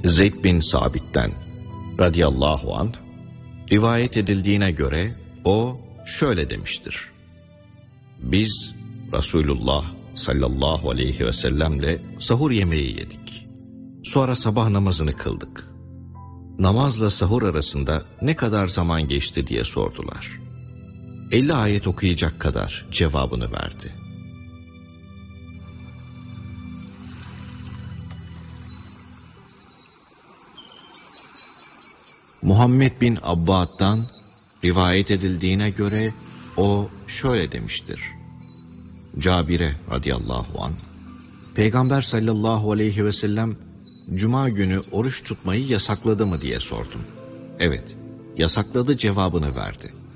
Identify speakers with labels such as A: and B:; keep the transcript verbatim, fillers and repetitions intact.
A: Zeyd bin Sabit'ten radıyallahu anh rivayet edildiğine göre o şöyle demiştir: Biz Resulullah sallallahu aleyhi ve sellemle sahur yemeği yedik. Sonra sabah namazını kıldık. Namazla sahur arasında ne kadar zaman geçti diye sordular. elli ayet okuyacak kadar cevabını verdi. Muhammed bin Abbad'dan rivayet edildiğine göre o şöyle demiştir: Cabir'e radıyallahu anh, Peygamber sallallahu aleyhi ve sellem Cuma günü oruç tutmayı yasakladı mı diye sordum. Evet, yasakladı cevabını verdi.